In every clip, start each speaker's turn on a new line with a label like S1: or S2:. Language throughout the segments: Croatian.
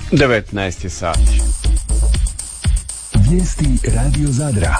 S1: 19 sati.
S2: Vijesti Radio Zadra.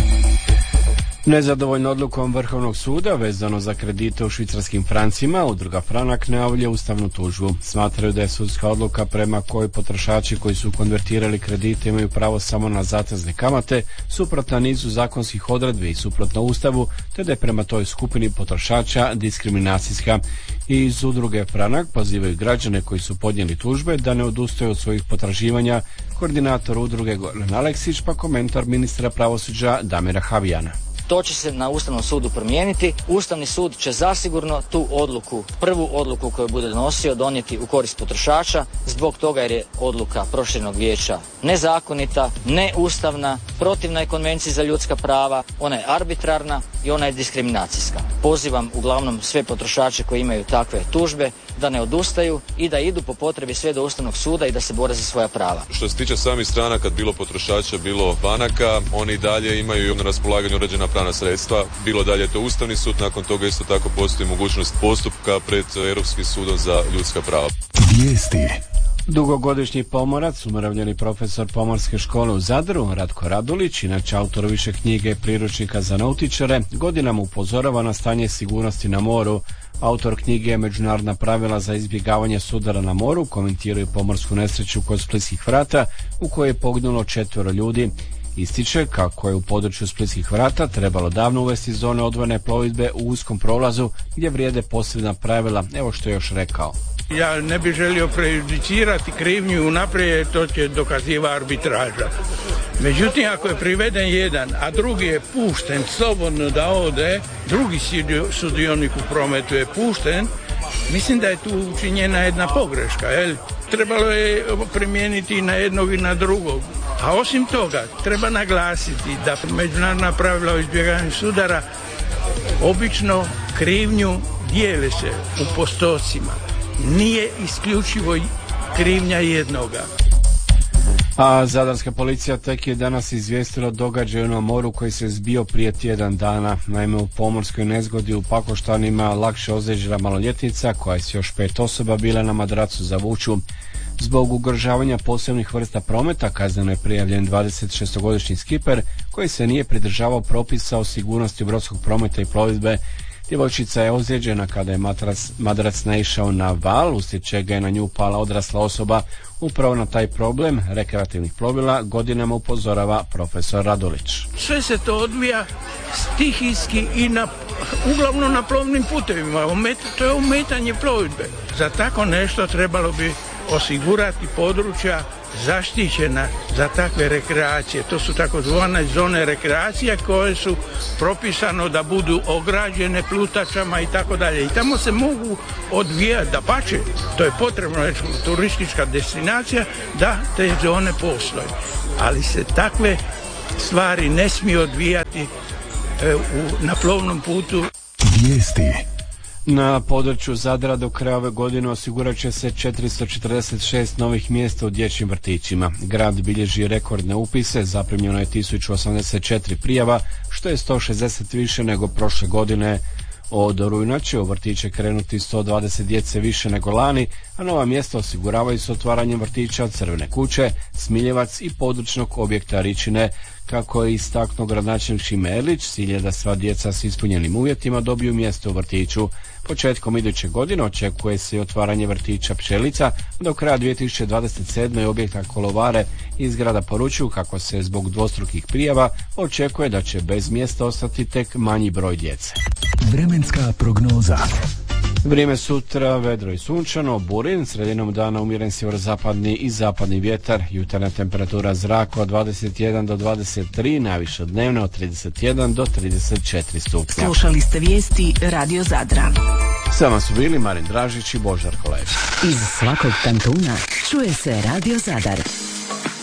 S1: Nezadovoljno odlukom Vrhovnog suda vezano za kredite u švicarskim francima, udruga Franak najavljuje ustavnu tužbu. Smatraju da je sudska odluka prema kojoj potrošači koji su konvertirali kredite imaju pravo samo na zatezne kamate, suprotna nizu zakonskih odredbi i suprotno Ustavu, te da je prema toj skupini potrošača diskriminacijska. I iz udruge Franak pozivaju građane koji su podnijeli tužbe da ne odustaju od svojih potraživanja. Koordinator udruge Goran Aleksić pa komentar ministra pravosuđa Damira Havijana.
S3: To će se na Ustavnom sudu promijeniti. Ustavni sud će zasigurno tu odluku, prvu odluku koju bude donosio, donijeti u korist potrošača, zbog toga jer je odluka proširenog vijeća nezakonita, neustavna, protivna je Konvenciji za ljudska prava, ona je arbitrarna i ona je diskriminacijska. Pozivam uglavnom sve potrošače koji imaju takve tužbe da ne odustaju i da idu po potrebi sve do Ustavnog suda i da se bore za svoja prava.
S4: Što se tiče samih stranaka, bilo potrošača, bilo banaka, oni dalje imaju na raspolaganju određena pravna sredstva, bilo dalje je to Ustavni sud, nakon toga isto tako postoji mogućnost postupka pred Europskim sudom za ljudska prava.
S2: Vijesti.
S1: Dugogodišnji pomorac, umirovljeni profesor Pomorske škole u Zadru, Ratko Radulić, inače autor više knjige priručnika za nautičare, godinama upozorava na stanje sigurnosti na moru. Autor knjige Međunarodna pravila za izbjegavanje sudara na moru komentiraju pomorsku nesreću kod Splitskih vrata u kojoj je poginulo 4 ljudi. Ističe kako je u području Splitskih vrata trebalo davno uvesti zone odvojene plovidbe u uskom prolazu gdje vrijede posebna pravila. Evo što je još rekao.
S5: Ja ne bih želio prejudicirati krivnju unaprijed, to će dokaziva arbitraža. Međutim, ako je priveden jedan, a drugi je pušten slobodno da ode, drugi sudionik u prometu je pušten, mislim da je tu učinjena jedna pogreška. Trebalo je primijeniti na jednog i na drugog. A osim toga, treba naglasiti da međunarodna pravila o izbjegavanju sudara obično krivnju dijele se u postocima. Nije isključivo krivnja jednoga.
S1: A zadarska policija tek je danas izvijestila o događaju na moru koji se zbio prije tjedan dana. Naime, u pomorskoj nezgodi u Pakoštanima lakše ozlijeđena maloljetnica koja je s još 5 osoba bila na madracu za vuču. Zbog ugrožavanja posebnih vrsta prometa kazneno je prijavljen 26-godišnji skiper koji se nije pridržavao propisa o sigurnosti brodskog prometa i plovidbe. Djevojčica je ozlijeđena kada je madrac naišao na val, uslijed čega je na nju pala odrasla osoba. Upravo na taj problem rekreativnih plovila godinama upozorava profesor Radulić.
S5: Sve se to odvija stihijski i uglavnom na plovnim putevima. To je ometanje plovidbe. Za tako nešto trebalo bi osigurati područja zaštićena za takve rekreacije. To su takozvane zone rekreacije koje su propisano da budu ograđene plutačama i tako dalje. I tamo se mogu odvijati, dapače, to je potrebno reći, turistička destinacija, da te zone postoje. Ali se takve stvari ne smiju odvijati na plovnom putu.
S2: Vijesti.
S1: Na području Zadra do kraja ove godine osigurat će se 446 novih mjesta u dječjim vrtićima. Grad bilježi rekordne upise, zaprimljeno je 1084 prijava, što je 160 više nego prošle godine. Od rujna će u vrtiće krenuti 120 djece više nego lani, a nova mjesta osiguravaju s otvaranjem vrtića Crvene kuće, Smiljevac i područnog objekta Ričine. Kako je istaknuo gradonačelnik Šime Erlić, cilj je da sva djeca s ispunjenim uvjetima dobiju mjesto u vrtiću. Početkom iduće godine očekuje se i otvaranje vrtića Pčelica, do kraja 2027. objekta Kolovare iz grada poručuju kako se zbog dvostrukih prijava očekuje da će bez mjesta ostati tek manji broj djece.
S2: Vremenska prognoza.
S1: Vrijeme sutra vedro i sunčano, burin, sredinom dana umjeren sjeverozapadni i zapadni vjetar, jutarnja temperatura zraka od 21 do 23, najviše dnevno od 31 do 34 stupnja.
S6: Slušali ste vijesti Radio Zadra.
S1: S vama su bili Marin Dražić i Božar Kolević.
S6: Iz svakog kantuna čuje se Radio Zadar.